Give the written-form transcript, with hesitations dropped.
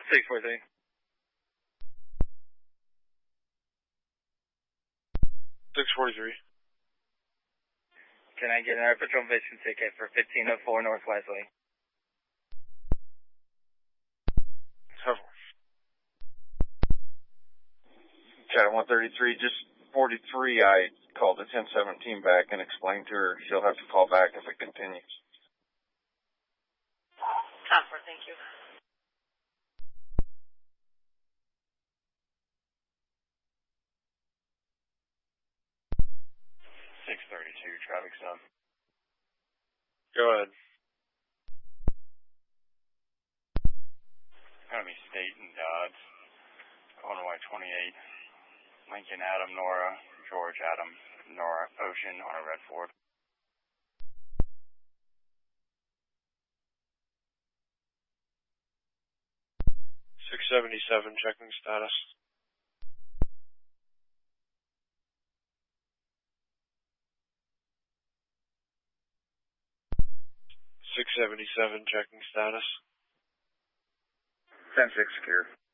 643. 643. Can I get another patrol vision ticket for 1504 North Wesley? Cat 133, just 43, I called the 1017 back and explained to her she'll have to call back if it continues. Copper, thank you. Traffic stop. Go ahead. Gonna be State and Dodds. Going to Y28. Lincoln, Adam, Nora, George, Adam, Nora, Ocean on a red Ford. 677, checking status. Checking status. 10-6 secure.